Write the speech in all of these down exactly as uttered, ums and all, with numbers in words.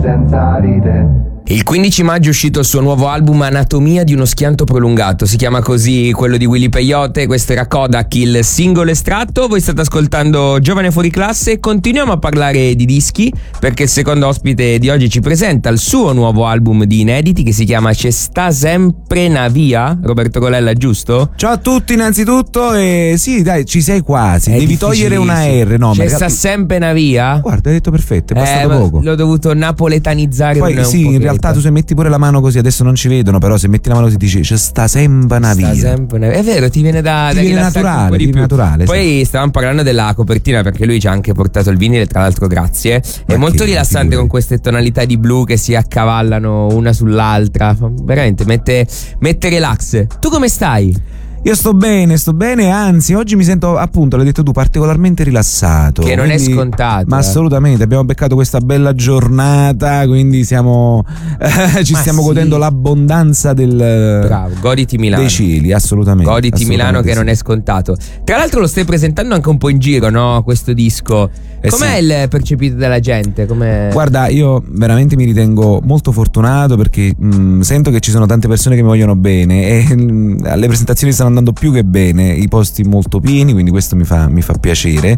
senza ride. Il quindici maggio è uscito il suo nuovo album Anatomia di uno schianto prolungato, si chiama così quello di Willy Peyote, questo era Kodak, il singolo estratto. Voi state ascoltando Giovane Fuori Classe e continuiamo a parlare di dischi perché il secondo ospite di oggi ci presenta il suo nuovo album di inediti che si chiama C'è sta sempre na via, Roberto Colella, giusto? Ciao a tutti innanzitutto e sì dai ci sei quasi, È devi togliere una R, no? C'è ma sta sempre na via? Guarda, hai detto perfetto, è bastato eh, poco. L'ho dovuto napoletanizzare. Poi un, sì, un in realtà tu se metti pure la mano così, adesso non ci vedono, però se metti la mano così dici c'è sta sempre una via. Sta sempre una... È vero, ti viene da, ti da viene rilassarti naturale, un po' di ti viene più. naturale. Poi sì. stavamo parlando della copertina perché lui ci ha anche portato il vinile, tra l'altro grazie. Ma è molto che, rilassante che con queste tonalità di blu che si accavallano una sull'altra. Veramente mette, mette relax. Tu come stai? Io sto bene, sto bene, anzi oggi mi sento, appunto, l'hai detto tu, particolarmente rilassato. Che non quindi, è scontato. Ma eh. assolutamente, abbiamo beccato questa bella giornata, quindi siamo eh, ci Ma stiamo sì. godendo l'abbondanza del Bravo, goditi Milano. dei cieli, assolutamente. Goditi assolutamente Milano che sì. non è scontato. Tra l'altro lo stai presentando anche un po' in giro, no? Questo disco. Eh Com'è sì. il percepito dalla gente? Com'è... Guarda, io veramente mi ritengo molto fortunato perché mh, sento che ci sono tante persone che mi vogliono bene e mh, alle presentazioni stanno andando più che bene, i posti molto pieni, quindi questo mi fa, mi fa piacere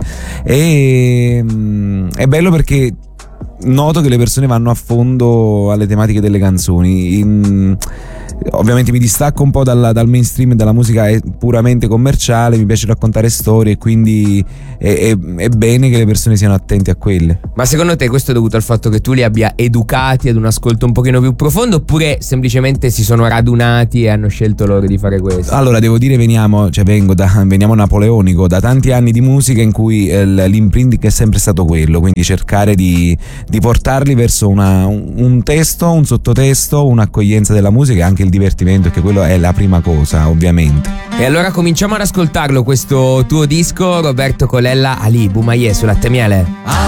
e mh, è bello perché noto che le persone vanno a fondo alle tematiche delle canzoni. In, ovviamente mi distacco un po' dalla, dal mainstream e dalla musica puramente commerciale, mi piace raccontare storie e quindi è, è, è bene che le persone siano attente a quelle. Ma secondo te questo è dovuto al fatto che tu li abbia educati ad un ascolto un pochino più profondo oppure semplicemente si sono radunati e hanno scelto loro di fare questo? Allora devo dire veniamo, cioè vengo da, veniamo napoleonico, da tanti anni di musica in cui eh, l'imprinting è sempre stato quello, quindi cercare di, di portarli verso una, un, un testo, un sottotesto, un'accoglienza della musica e anche il divertimento, perché quello è la prima cosa ovviamente. E allora cominciamo ad ascoltarlo questo tuo disco, Roberto Colella, Ali Boumaier su Latte Miele.